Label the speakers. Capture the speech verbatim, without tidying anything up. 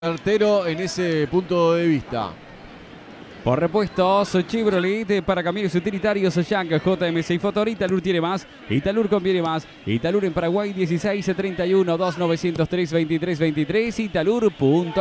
Speaker 1: certero en ese punto de vista.
Speaker 2: Por repuestos, Chevrolet para camiones utilitarios, Yang, J M C y Fotor. Italur tiene más, Italur conviene más. Italur en Paraguay dieciséis treinta y uno, dos nueve cero tres, veintitrés veintitrés, italur punto com.